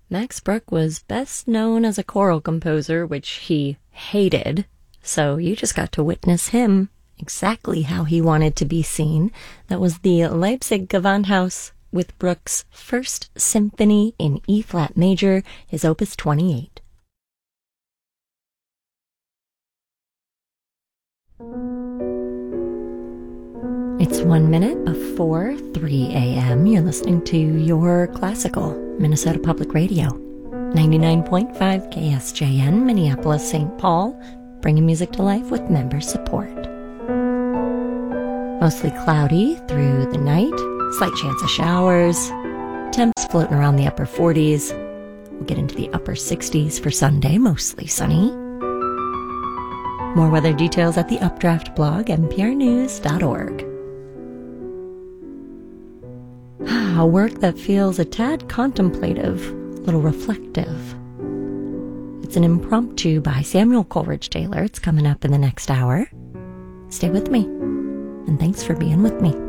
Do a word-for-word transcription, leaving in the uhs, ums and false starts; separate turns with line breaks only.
Max Bruch was best known as a choral composer, which he hated, so you just got to witness him exactly how he wanted to be seen. That was the Leipzig Gewandhaus with Bruch's First Symphony in E-flat major, his opus twenty-eight. It's one minute before three a.m. You're listening to Your Classical, Minnesota Public Radio, ninety-nine point five K S J N, Minneapolis, Saint Paul, bringing music to life with member support. Mostly cloudy through the night, slight chance of showers, temps floating around the upper forties. We'll get into the upper sixties for Sunday, mostly sunny. More weather details at the Updraft blog, n p r news dot org. A work that feels a tad contemplative, a little reflective. It's an impromptu by Samuel Coleridge Taylor. It's coming up in the next hour. Stay with me, and thanks for being with me.